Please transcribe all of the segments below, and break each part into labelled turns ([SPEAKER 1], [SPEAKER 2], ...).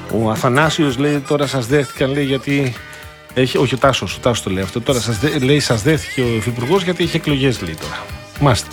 [SPEAKER 1] Ο Αθανάσιος λέει τώρα σας δέχτηκαν, λέει, γιατί όχι ο Τάσος το λέει αυτό, τώρα λέει σας δέχτηκε ο Υφυπουργός γιατί έχει εκλογές, λέει τώρα. Μάστε.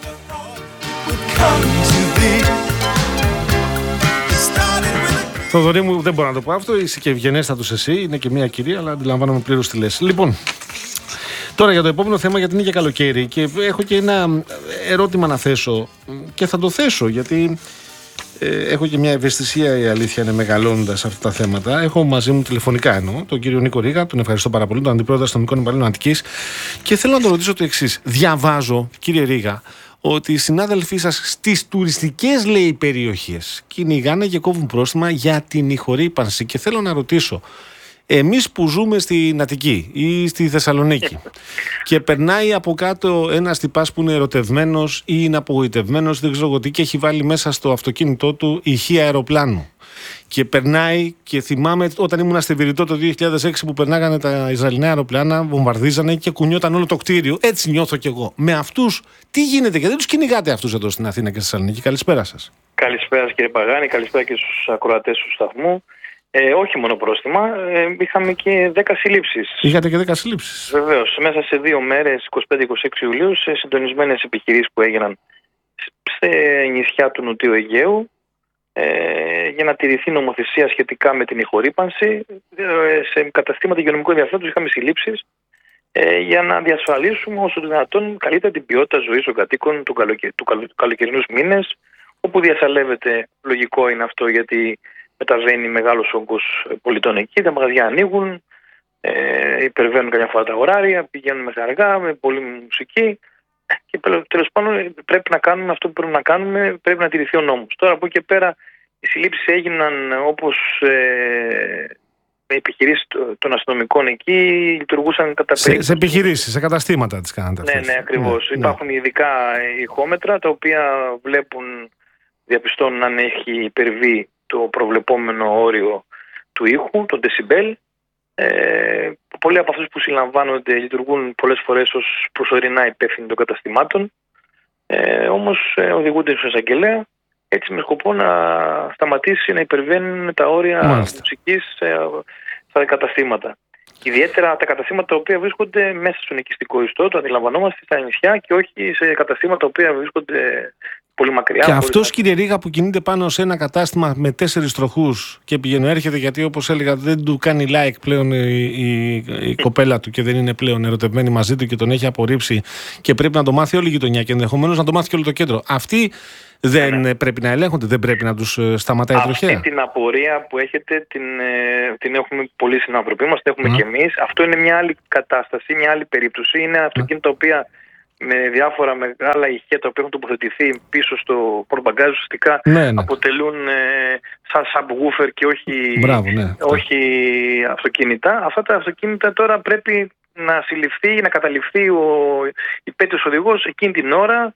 [SPEAKER 1] Θοδωρή μου, δεν μπορώ να το πω αυτό, είσαι και ευγενέστατος εσύ, είναι και μια κυρία, αλλά αντιλαμβάνομαι πλήρως τι λες. Λοιπόν, τώρα για το επόμενο θέμα, γιατί είναι και καλοκαίρι και έχω και ένα ερώτημα να θέσω και θα το θέσω γιατί έχω και μια ευαισθησία, η αλήθεια είναι, μεγαλώνοντας αυτά τα θέματα. Έχω μαζί μου τηλεφωνικά εννοώ τον κύριο Νίκο Ρήγα, τον ευχαριστώ πάρα πολύ, τον Αντιπρόεδρο Αστυνομικών Υπαλλήλων Αττικής, και θέλω να τον ρωτήσω το εξής. Διαβάζω, κύριε Ρήγα, ότι οι συνάδελφοί σας στις τουριστικές, λέει, περιοχές κυνηγάνε και κόβουν πρόστιμα για την ηχορύπανση. Και θέλω να ρωτήσω, εμείς που ζούμε στην Αττική ή στη Θεσσαλονίκη και περνάει από κάτω ένας τυπάς που είναι ερωτευμένος ή είναι απογοητευμένος, δεν ξέρω τι, και έχει βάλει μέσα στο αυτοκίνητό του ηχεία αεροπλάνου και περνάει, και θυμάμαι όταν ήμουν στη Βηρητό το 2006 που περνάγανε τα Ισραηλινά αεροπλάνα, βομβαρδίζανε και κουνιόταν όλο το κτίριο. Έτσι νιώθω κι εγώ. Με αυτούς τι γίνεται και δεν τους κυνηγάτε αυτούς εδώ στην Αθήνα και στη Θεσσαλονίκη? Καλησπέρα σας.
[SPEAKER 2] Καλησπέρα κύριε Παγάνη, καλησπέρα και στους ακροατές του σταθμού. Όχι μόνο πρόστιμα, είχαμε και 10 συλλήψεις.
[SPEAKER 1] Είχατε και 10 συλλήψεις.
[SPEAKER 2] Βεβαίως, μέσα σε 2 μέρες, 25-26 Ιουλίου, σε συντονισμένες επιχειρήσεις που έγιναν σε νησιά του Νοτιού Αιγαίου, για να τηρηθεί νομοθεσία σχετικά με την ηχορύπανση. Σε καταστήματα υγειονομικού ενδιαφέροντος είχαμε συλλήψεις για να διασφαλίσουμε όσο το δυνατόν καλύτερα την ποιότητα ζωής των κατοίκων του καλοκαιρινούς μήνες, όπου διασαλεύεται, λογικό είναι αυτό, γιατί μεταβαίνει μεγάλος όγκος πολιτών εκεί, τα μαγαζιά ανοίγουν, υπερβαίνουν καμιά φορά τα ωράρια, πηγαίνουν μέχρι αργά, με πολλή μουσική και τέλος πάντων πρέπει να κάνουμε αυτό που πρέπει να κάνουμε, πρέπει να τηρηθεί ο νόμος. Τώρα από εκεί και πέρα οι συλλήψεις έγιναν όπως με επιχειρήσεις των αστυνομικών εκεί, λειτουργούσαν κατά περίπτωση.
[SPEAKER 1] Σε επιχειρήσεις, σε καταστήματα τις κάνατε αυτές.
[SPEAKER 2] Ναι, ακριβώς. Υπάρχουν ειδικά ηχόμετρα τα οποία διαπιστώνουν αν έχει υπερβεί το προβλεπόμενο όριο του ήχου, το decibel. Πολλοί από αυτούς που συλλαμβάνονται λειτουργούν πολλές φορές ως προσωρινά υπεύθυνοι των καταστημάτων, όμως οδηγούνται στους εισαγγελέα, έτσι με σκοπό να σταματήσει να υπερβαίνουν τα όρια μουσικής στα καταστήματα. Ιδιαίτερα τα καταστήματα τα οποία βρίσκονται μέσα στον οικιστικό ιστό, το αντιλαμβανόμαστε, στα νησιά και όχι σε καταστήματα τα οποία βρίσκονται πολύ μακριά.
[SPEAKER 1] Και αυτός, κύριε Ρήγα, που κινείται πάνω σε ένα κατάστημα με 4 τροχούς και πηγαίνει έρχεται, γιατί όπως έλεγα δεν του κάνει like πλέον η κοπέλα του και δεν είναι πλέον ερωτευμένη μαζί του και τον έχει απορρίψει και πρέπει να το μάθει όλη η γειτονιά και ενδεχομένως να το μάθει και όλο το κέντρο. Αυτοί δεν πρέπει να ελέγχονται, δεν πρέπει να τους σταματάει η τροχέα?
[SPEAKER 2] Αυτή την απορία που έχετε την έχουμε πολλοί συνάνθρωποι μας, την έχουμε και εμείς. Αυτό είναι μια άλλη κατάσταση, μια άλλη περίπτωση. Είναι αυτοκίνητα τα οποία με διάφορα μεγάλα ηχεία τα οποία έχουν τοποθετηθεί πίσω στο πορτμπαγκάζ ουσιαστικά αποτελούν σαν subwoofer και όχι αυτοκίνητα. Αυτά τα αυτοκίνητα τώρα πρέπει να συλληφθεί, να καταληφθεί ο υπέτειος οδηγός εκείνη την ώρα,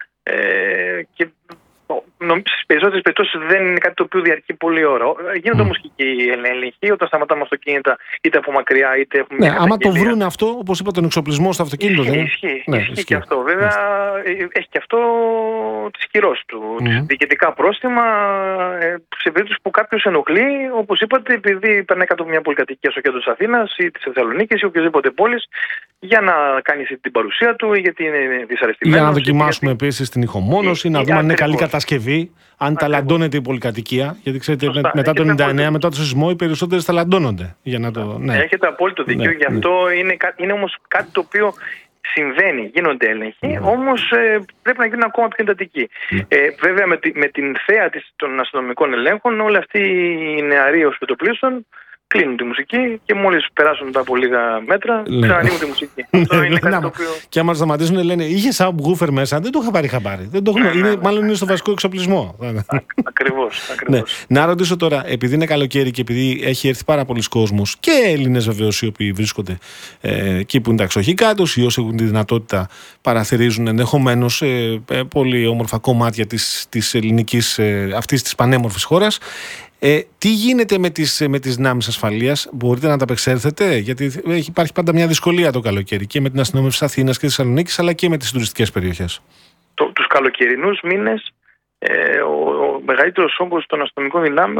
[SPEAKER 2] και στις περισσότερες περιπτώσεις δεν είναι κάτι το οποίο διαρκεί πολλή ώρα. Γίνεται όμως και η έλεγχη όταν σταματάμε αυτοκίνητα είτε από μακριά είτε έχουμε.
[SPEAKER 1] Ναι, άμα το βρουν αυτό, όπως είπα, τον εξοπλισμό στο αυτοκίνητο.
[SPEAKER 2] Ισχύει και αυτό. Βέβαια έχει και αυτό τις κυρώσεις του. Διοικητικά πρόστιμα σε περίπτωση που κάποιος ενοχλεί, όπως είπατε, επειδή περνάει κάτω από μια πολυκατοικία στο κέντρο της Αθήνας ή της Θεσσαλονίκης ή οποιοδήποτε πόλης, για να κάνει την παρουσία του, γιατί είναι δυσαρεστημένος.
[SPEAKER 1] Για να δοκιμάσουμε επίσης την ηχομόνωση, να δούμε αν είναι καλή κατασκευή, αν ταλαντώνεται η πολυκατοικία. Γιατί ξέρετε, μετά το 99, μετά το σεισμό, οι περισσότερες ταλαντώνονται.
[SPEAKER 2] Έχετε απόλυτο δίκιο. Γι' αυτό είναι όμως κάτι το οποίο συμβαίνει. Γίνονται έλεγχοι, όμως πρέπει να γίνουν ακόμα πιο εντατικοί. Βέβαια, με την θέα των αστυνομικών ελέγχων, όλοι αυτοί οι νεαροί ως πετοπλίστων κλείνουν τη μουσική και μόλις περάσουν τα από λίγα μέτρα, ξανανοίγουν τη μουσική. Αυτό είναι κάτι το οποίο.
[SPEAKER 1] Και άμα σταματήσουν, λένε είχε subwoofer μέσα, δεν το είχα πάρει χαμπάρι. Μάλλον είναι στο βασικό εξοπλισμό.
[SPEAKER 2] Ακριβώς.
[SPEAKER 1] Ναι. Να ρωτήσω τώρα, επειδή είναι καλοκαίρι και επειδή έχει έρθει πάρα πολλοί κόσμος και Έλληνες βεβαίως οι οποίοι βρίσκονται εκεί που είναι τα ξοχικά τους ή όσοι έχουν τη δυνατότητα παραθυρίζουν ενδεχομένως πολύ όμορφα κομμάτια της ελληνικής, αυτής της πανέμορφης χώρας. Τι γίνεται με τις δυνάμεις ασφαλείας, μπορείτε να ανταπεξέλθετε? Γιατί υπάρχει πάντα μια δυσκολία το καλοκαίρι και με την αστυνομία της Αθήνας και της Θεσσαλονίκης, αλλά και με τις τουριστικές περιοχές.
[SPEAKER 2] Τους καλοκαιρινούς μήνες ο μεγαλύτερος όγκος των αστυνομικών δυνάμεων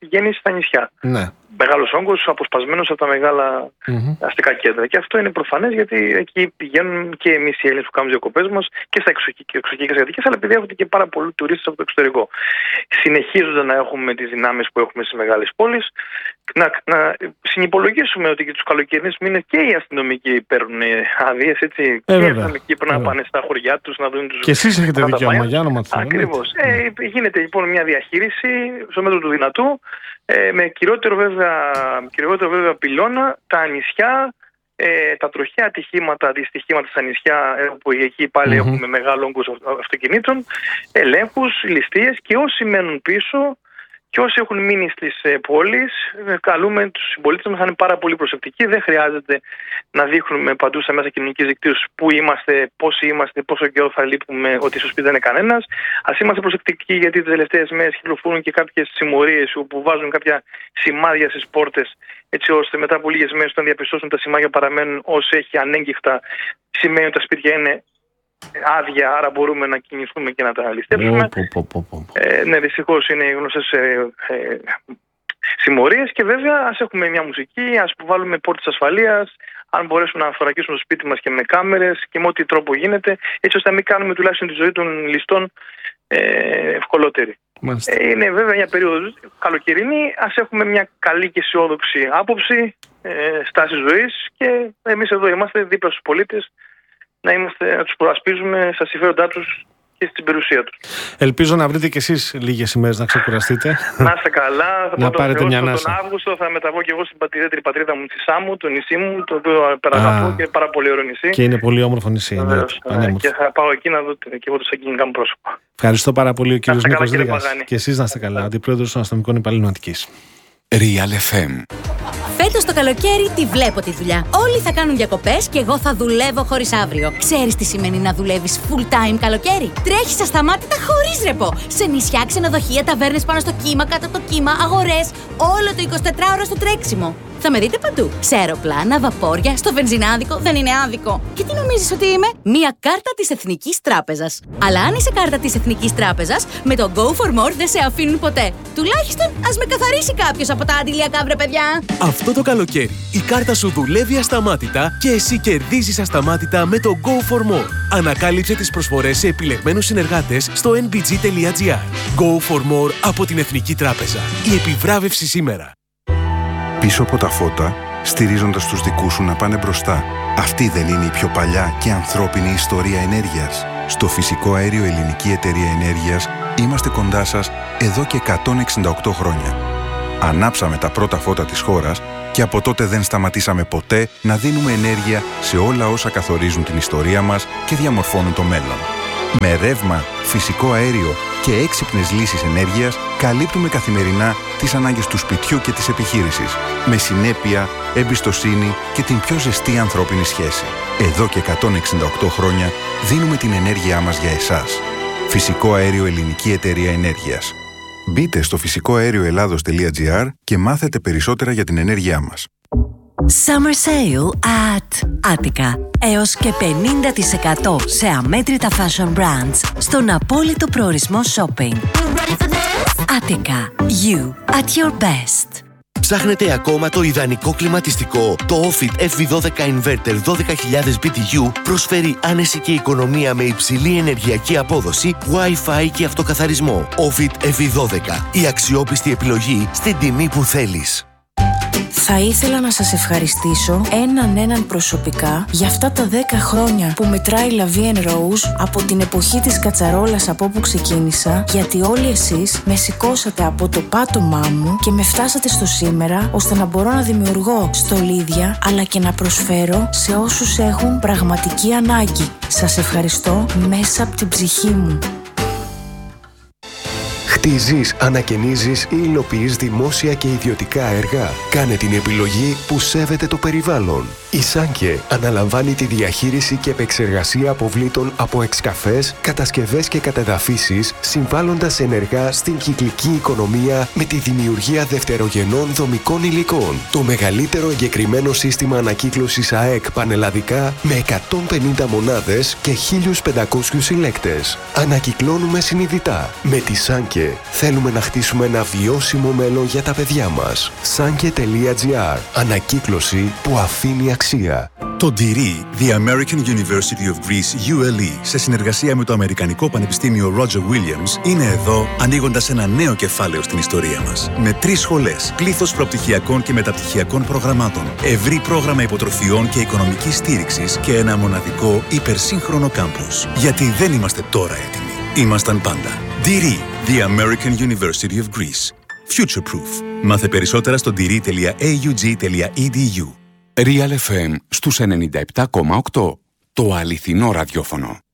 [SPEAKER 2] πηγαίνει στα νησιά.
[SPEAKER 1] Ναι.
[SPEAKER 2] Μεγάλος όγκος αποσπασμένος από τα μεγάλα αστικά κέντρα. Και αυτό είναι προφανές, γιατί εκεί πηγαίνουν και εμείς οι Έλληνες που κάνουμε τις διακοπές μας και στα εξωτερικές κατοικίες, αλλά επειδή έρχονται και πάρα πολλοί τουρίστες από το εξωτερικό. Συνεχίζοντας να έχουμε τις δυνάμεις που έχουμε στις μεγάλες πόλεις, να συνυπολογίσουμε ότι και τους καλοκαιρινούς μήνες και οι αστυνομικοί παίρνουν άδειες, έτσι. Και οι αστυνομικοί πρέπει να πάνε στα χωριά τους να δουν τους.
[SPEAKER 1] Και εσείς έχετε δικαίωμα, για όνομα του Θεού.
[SPEAKER 2] Ακριβώς. Γίνεται λοιπόν μια διαχείριση στο μέτρο του δυνατού, με κυριότερο βέβαια πυλώνα τα νησιά, τα τροχαία ατυχήματα, δυστυχήματα στα νησιά, που εκεί πάλι έχουμε μεγάλο όγκο αυτοκινήτων, ελέγχους, ληστείες, και όσοι μένουν πίσω και όσοι έχουν μείνει στις πόλεις, καλούμε τους συμπολίτες μας να είναι πάρα πολύ προσεκτικοί. Δεν χρειάζεται να δείχνουμε παντού στα μέσα κοινωνικής δικτύωσης πού είμαστε, πόσοι είμαστε, πόσο καιρό θα λείπουμε, ότι στο σπίτι δεν είναι κανένας. Ας είμαστε προσεκτικοί, γιατί τις τελευταίες μέρες κυκλοφορούν και κάποιες συμμορίες που βάζουν κάποια σημάδια στις πόρτες, έτσι ώστε μετά από λίγες μέρες, όταν διαπιστώσουν τα σημάδια παραμένουν ως έχει ανέγκυχτα, σημαίνει ότι τα σπίτια είναι άδεια, άρα μπορούμε να κινηθούμε και να τα ληστεύσουμε. Ναι, δυστυχώς είναι γνωστές συμμορίες. Και βέβαια ας έχουμε μια μουσική, ας βάλουμε πόρτες ασφαλείας, αν μπορέσουμε να θωρακίσουμε το σπίτι μας και με κάμερες και με ό,τι τρόπο γίνεται, έτσι ώστε να μην κάνουμε τουλάχιστον τη ζωή των ληστών ευκολότερη. Είναι βέβαια μια περίοδος καλοκαιρινή, ας έχουμε μια καλή και αισιόδοξη άποψη, στάση ζωής, και εμείς εδώ είμαστε δίπλα στους πολίτες, να τους προασπίζουμε στα συμφέροντά τους και στην περιουσία τους.
[SPEAKER 1] Ελπίζω να βρείτε κι εσείς λίγες ημέρες να ξεκουραστείτε.
[SPEAKER 2] Να είστε καλά.
[SPEAKER 1] Να πάρετε μια ανάσα.
[SPEAKER 2] Τον Αύγουστο θα μεταβώ και εγώ στην πατρίδα μου, τη Σάμου, το νησί μου, το οποίο παραγαπώ και πάρα πολύ ωραίο νησί.
[SPEAKER 1] Και είναι πολύ όμορφο νησί.
[SPEAKER 2] Και θα πάω εκεί να δω και εγώ το σακίνικα μου πρόσωπο.
[SPEAKER 1] Ευχαριστώ πάρα πολύ, ο κύριος Νίκος Δρίγας. Και εσείς να είστε καλά. Αντιπρόεδρος των Αστυνομικών Υπαλλήλων Αττικής.
[SPEAKER 3] Real FM.
[SPEAKER 4] Φέτος το καλοκαίρι τη βλέπω τη δουλειά. Όλοι θα κάνουν διακοπές και εγώ θα δουλεύω χωρίς αύριο. Ξέρεις τι σημαίνει να δουλεύεις full time καλοκαίρι? Τρέχεις ασταμάτητα χωρίς ρεπό. Σε νησιά, ξενοδοχεία, ταβέρνες πάνω στο κύμα, κάτω από το κύμα, αγορές. Όλο το 24ωρο στο τρέξιμο. Θα με δείτε παντού. Σε αεροπλάνα, βαπόρια, στο βενζινάδικο. Δεν είναι άδικο. Και τι νομίζεις ότι είμαι? Μία κάρτα της Εθνικής Τράπεζας. Αλλά αν είσαι κάρτα της Εθνικής Τράπεζας, με το Go for More δεν σε αφήνουν ποτέ. Τουλάχιστον ας με καθαρίσει κάποιος από τα αντιλιακά, βρε παιδιά.
[SPEAKER 3] Αυτό το καλοκαίρι η κάρτα σου δουλεύει ασταμάτητα και εσύ κερδίζεις ασταμάτητα με το Go for More. Ανακάλυψε τις προσφορές σε επιλεγμένους συνεργάτες στο nbg.gr. Go for More από την Εθνική Τράπεζα. Η επιβράβευση σήμερα.
[SPEAKER 5] Πίσω από τα φώτα, στηρίζοντας τους δικούς σου να πάνε μπροστά. Αυτή δεν είναι η πιο παλιά και ανθρώπινη ιστορία ενέργειας? Στο Φυσικό Αέριο Ελληνική Εταιρεία Ενέργειας είμαστε κοντά σας εδώ και 168 χρόνια. Ανάψαμε τα πρώτα φώτα της χώρας και από τότε δεν σταματήσαμε ποτέ να δίνουμε ενέργεια σε όλα όσα καθορίζουν την ιστορία μας και διαμορφώνουν το μέλλον. Με ρεύμα, φυσικό αέριο και έξυπνες λύσεις ενέργειας καλύπτουμε καθημερινά τις ανάγκες του σπιτιού και της επιχείρησης, με συνέπεια, εμπιστοσύνη και την πιο ζεστή ανθρώπινη σχέση. Εδώ και 168 χρόνια δίνουμε την ενέργειά μας για εσάς. Φυσικό Αέριο Ελληνική Εταιρεία Ενέργειας. Μπείτε στο φυσικοαέρioελλάδος.gr και μάθετε περισσότερα για την ενέργειά μας.
[SPEAKER 6] Summer Sale at Attica. Έως και 50% σε αμέτρητα fashion brands στον απόλυτο προορισμό shopping. Attica. You at your best.
[SPEAKER 7] Ψάχνετε ακόμα το ιδανικό κλιματιστικό? Το Ofit FV12 Inverter 12.000 BTU προσφέρει άνεση και οικονομία με υψηλή ενεργειακή απόδοση, Wi-Fi και αυτοκαθαρισμό. Ofit FV12. Η αξιόπιστη επιλογή στην τιμή που θέλεις.
[SPEAKER 8] Θα ήθελα να σας ευχαριστήσω έναν προσωπικά για αυτά τα 10 χρόνια που μετράει La Vie en Rose από την εποχή της κατσαρόλας από όπου ξεκίνησα, γιατί όλοι εσείς με σηκώσατε από το πάτωμά μου και με φτάσατε στο σήμερα, ώστε να μπορώ να δημιουργώ στολίδια αλλά και να προσφέρω σε όσους έχουν πραγματική ανάγκη. Σας ευχαριστώ μέσα από την ψυχή μου.
[SPEAKER 9] Χτίζεις, ανακαινίζεις ή υλοποιείς δημόσια και ιδιωτικά έργα? Κάνε την επιλογή που σέβεται το περιβάλλον. Η Σάνκε αναλαμβάνει τη διαχείριση και επεξεργασία αποβλήτων από εξκαφές, κατασκευές και κατεδαφίσεις, συμβάλλοντας ενεργά στην κυκλική οικονομία με τη δημιουργία δευτερογενών δομικών υλικών. Το μεγαλύτερο εγκεκριμένο σύστημα ανακύκλωσης ΑΕΚ πανελλαδικά με 150 μονάδες και 1.500 συλλέκτες. Ανακυκλώνουμε συνειδητά. Με τη Σάνκε Θέλουμε να χτίσουμε ένα βιώσιμο μέλλον για τα παιδιά μας. Sanke.gr. Ανακύκλωση που αφήνει αξία.
[SPEAKER 10] Το DIRI, The American University of Greece, ULE, σε συνεργασία με το Αμερικανικό Πανεπιστήμιο Roger Williams, είναι εδώ ανοίγοντας ένα νέο κεφάλαιο στην ιστορία μας. Με 3 σχολές, πλήθος προπτυχιακών και μεταπτυχιακών προγραμμάτων, ευρύ πρόγραμμα υποτροφιών και οικονομικής στήριξης και ένα μοναδικό υπερσύγχρονο κάμπους. Γιατί δεν είμαστε τώρα έτοιμοι. Ήμασταν πάντα. DIRI, The American University of Greece. Future Proof. Μάθε περισσότερα στο diri.aug.edu.
[SPEAKER 11] Real FM στους 97,8. Το αληθινό ραδιόφωνο.